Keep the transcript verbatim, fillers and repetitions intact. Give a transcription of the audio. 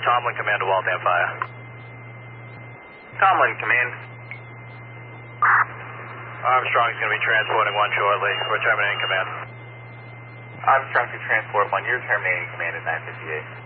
Tomlin, command to Waltham Fire. Tomlin, command. Armstrong's going to be transporting one shortly. We're terminating command. Armstrong to transport one. You're terminating command at nine fifty-eight.